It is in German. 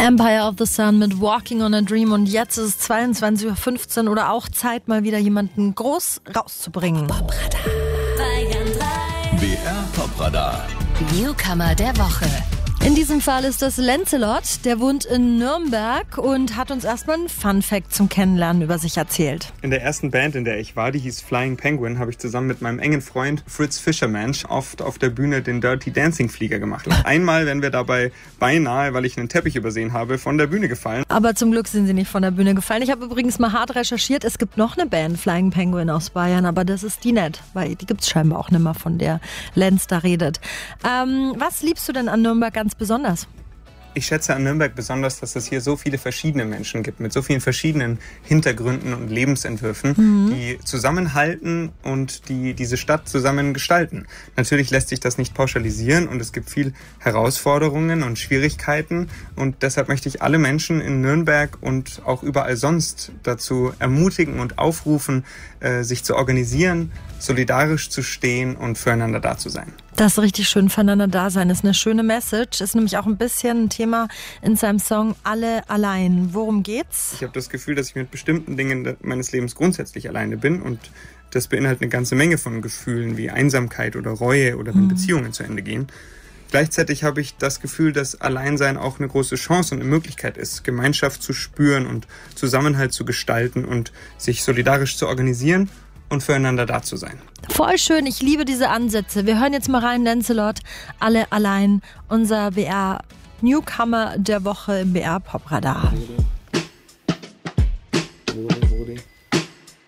Empire of the Sun mit Walking on a Dream und jetzt ist es 22:15 Uhr oder auch Zeit, mal wieder jemanden groß rauszubringen. BR Popradar. Newcomer der Woche. In diesem Fall ist das Lancelot, der wohnt in Nürnberg und hat uns erstmal einen Fun-Fact zum Kennenlernen über sich erzählt. In der ersten Band, in der ich war, die hieß Flying Penguin, habe ich zusammen mit meinem engen Freund Fritz Fischermensch oft auf der Bühne den Dirty Dancing Flieger gemacht. Einmal wären wir dabei beinahe, weil ich einen Teppich übersehen habe, von der Bühne gefallen. Aber zum Glück sind sie nicht von der Bühne gefallen. Ich habe übrigens mal hart recherchiert, es gibt noch eine Band, Flying Penguin aus Bayern, aber das ist die nicht, weil die gibt es scheinbar auch nicht mehr, von der Lenz da redet. Was liebst du denn an Nürnberg ganz besonders? Ich schätze an Nürnberg besonders, dass es hier so viele verschiedene Menschen gibt, mit so vielen verschiedenen Hintergründen und Lebensentwürfen, die zusammenhalten und die diese Stadt zusammen gestalten. Natürlich lässt sich das nicht pauschalisieren und es gibt viel Herausforderungen und Schwierigkeiten und deshalb möchte ich alle Menschen in Nürnberg und auch überall sonst dazu ermutigen und aufrufen, sich zu organisieren, solidarisch zu stehen und füreinander da zu sein. Das ist richtig schön, füreinander da sein, ist eine schöne Message, ist nämlich auch ein bisschen ein Thema in seinem Song Alle allein. Worum geht's? Ich habe das Gefühl, dass ich mit bestimmten Dingen meines Lebens grundsätzlich alleine bin und das beinhaltet eine ganze Menge von Gefühlen wie Einsamkeit oder Reue oder wenn Beziehungen zu Ende gehen. Gleichzeitig habe ich das Gefühl, dass Alleinsein auch eine große Chance und eine Möglichkeit ist, Gemeinschaft zu spüren und Zusammenhalt zu gestalten und sich solidarisch zu organisieren und füreinander da zu sein. Voll schön, ich liebe diese Ansätze. Wir hören jetzt mal rein, Lancelot, Alle allein, unser BR Newcomer der Woche im BR Popradar.